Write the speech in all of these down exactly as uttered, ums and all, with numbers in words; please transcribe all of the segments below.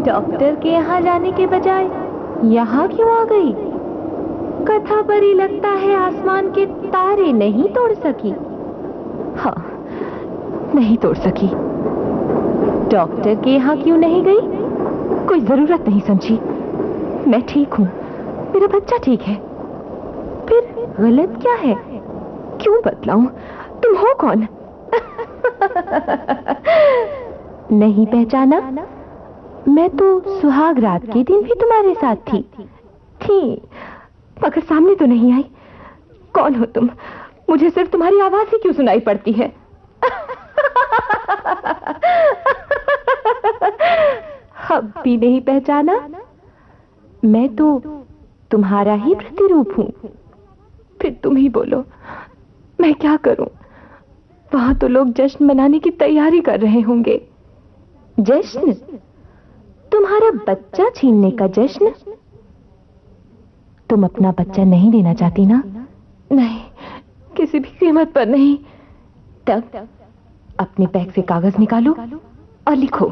Doctor के यहाँ जाने के बजाय यहाँ क्यों आ गई? कथा परी लगता है आसमान के तारे नहीं तोड़ सकी। हाँ, नहीं तोड़ सकी। डॉक्टर के यहाँ क्यों नहीं गई? कोई जरूरत नहीं समझी। मैं ठीक हूँ, मेरा बच्चा ठीक है। फिर गलत क्या है? क्यों बतलाऊं? तुम हो कौन? नहीं पहचाना? मैं तो सुहाग रात के दिन भी तुम्हारे साथ थी थी मगर सामने तो नहीं आई। कौन हो तुम? मुझे सिर्फ तुम्हारी आवाज ही क्यों सुनाई पड़ती है? अब भी नहीं पहचाना? मैं तो तुम्हारा ही प्रतिरूप हूं। फिर तुम ही बोलो, मैं क्या करूं? वहां तो लोग जश्न मनाने की तैयारी कर रहे होंगे। जश्न? तुम्हारा बच्चा छीनने का जश्न? तुम अपना बच्चा नहीं देना चाहती ना? नहीं, किसी भी कीमत पर नहीं। तब अपने बैग से कागज निकालो और लिखो।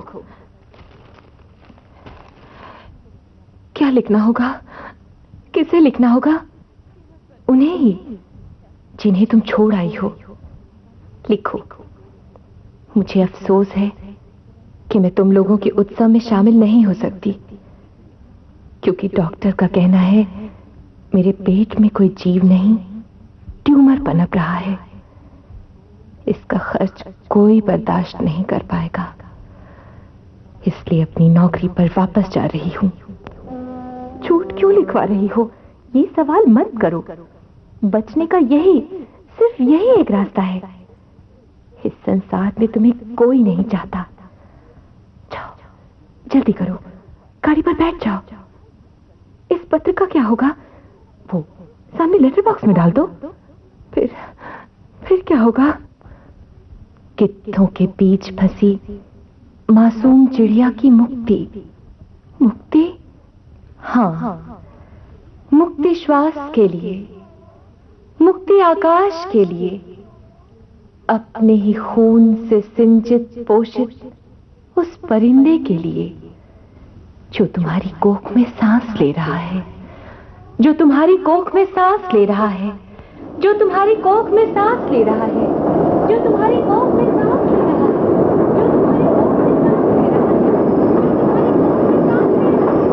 क्या लिखना होगा? किसे लिखना होगा? उन्हें ही, जिन्हें तुम छोड़ आई हो। लिखो, मुझे अफसोस है कि मैं तुम लोगों के उत्सव में शामिल नहीं हो सकती, क्योंकि डॉक्टर का कहना है मेरे पेट में कोई जीव नहीं, ट्यूमर पनप रहा है। इसका खर्च कोई बर्दाश्त नहीं कर पाएगा, इसलिए अपनी नौकरी पर वापस जा रही हूं। झूठ क्यों लिखवा रही हो? ये सवाल मत करो। बचने का यही, सिर्फ यही एक रास्ता है। इस संसार में तुम्हें कोई नहीं चाहता। जाओ, जल्दी करो, गाड़ी पर बैठ जाओ। इस पत्र का क्या होगा? वो सामने लेटर बॉक्स में डाल दो। फिर फिर क्या होगा? गिद्धों के बीच फंसी मासूम चिड़िया की मुक्ति। मुक्ति? हाँ, मुक्ति श्वास के लिए, मुक्ति आकाश के लिए, अपने ही खून से सिंचित पोषित उस परिंदे के लिए जो तुम्हारी कोख में सांस ले रहा है, जो तुम्हारी कोख में सांस ले रहा है, जो तुम्हारी कोख में सांस ले रहा है, जो तुम्हारी कोख में सांस ले रहा है, जो तुम्हारी कोख में सांस ले रहा है, जो तुम्हारी कोख में सांस ले रहा है।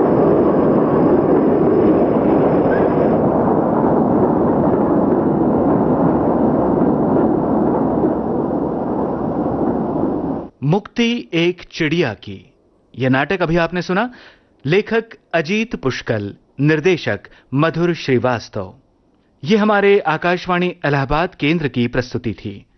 मुक्ति एक चिड़िया की, यह नाटक अभी आपने सुना। लेखक अजीत पुष्कल, निर्देशक मधुर श्रीवास्तव। यह हमारे आकाशवाणी इलाहाबाद केंद्र की प्रस्तुति थी।